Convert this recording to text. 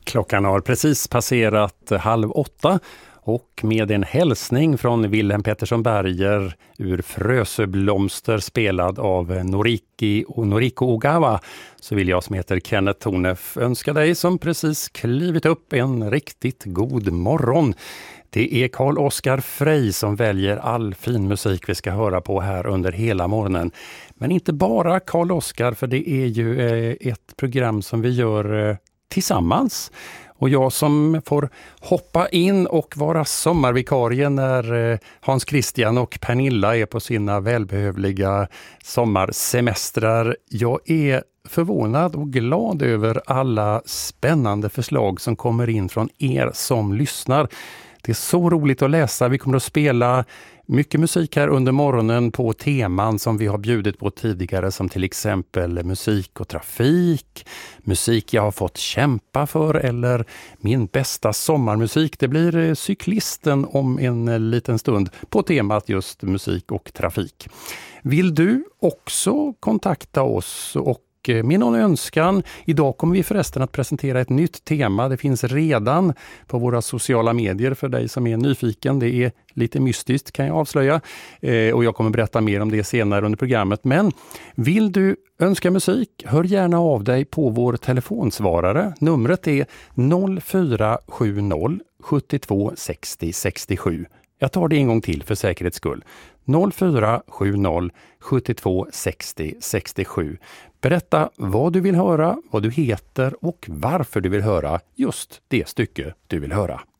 Klockan har precis passerat 7:30 och med en hälsning från Wilhelm Pettersson Berger ur Frösöblomster spelad av Noriko Ogawa så vill jag som heter Kenneth Tornef önska dig som precis klivit upp en riktigt god morgon. Det är Carl-Oskar Frey som väljer all fin musik vi ska höra på här under hela morgonen. Men inte bara Carl-Oskar, för det är ju ett program som vi gör tillsammans. Och jag som får hoppa in och vara sommarvikarie när Hans Christian och Pernilla är på sina välbehövliga sommarsemestrar. Jag är förvånad och glad över alla spännande förslag som kommer in från er som lyssnar. Det är så roligt att läsa. Vi kommer att spela mycket musik här under morgonen på teman som vi har bjudit på tidigare, som till exempel musik och trafik, musik jag har fått kämpa för eller min bästa sommarmusik. Det blir cyklisten om en liten stund på temat just musik och trafik. Vill du också kontakta oss och med någon önskan? Idag kommer vi förresten att presentera ett nytt tema. Det finns redan på våra sociala medier för dig som är nyfiken. Det är lite mystiskt kan jag avslöja. Och jag kommer berätta mer om det senare under programmet. Men vill du önska musik, hör gärna av dig på vår telefonsvarare. Numret är 0470 72 60 67. Jag tar det en gång till för säkerhets skull. 0470 72 60 67. Berätta vad du vill höra, vad du heter och varför du vill höra just det stycke du vill höra.